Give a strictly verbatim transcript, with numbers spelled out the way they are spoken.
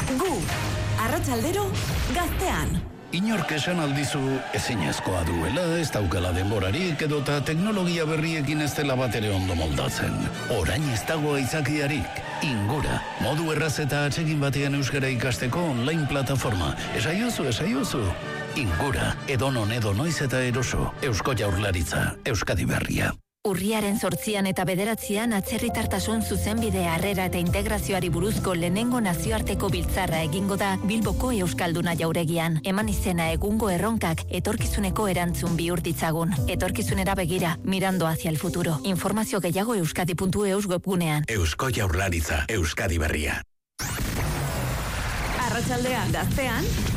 Gu, arratsaldero, gaztean. Inork esan aldizu ezinezkoa duela, ez daukala denborarik edota teknologia berriekin ez dela bat ere ondo moldatzen. Orain ez dago aitzakiarik. Ingura, modu erraz eta atsegin batean euskara ikasteko online plataforma. Esaiozu, esaiozu. Ingura, edonon edo noiz eta eroso. Eusko Jaurlaritza, Euskadi Berria. Urriaren zortzian eta bederatzian atzerritartasun zuzenbide harrera eta integrazioari buruzko lehenengo nazioarteko biltzarra egingo da Bilboko Euskalduna jauregian. Eman izena egungo erronkak etorkizuneko erantzun bihur ditzagun. Etorkizunera begira, mirando hacia el futuro. Informazio gehiago euskadi puntu eus webgunean. Eusko Jaurlaritza, Euskadi Berria. Arratsaldea gaztean,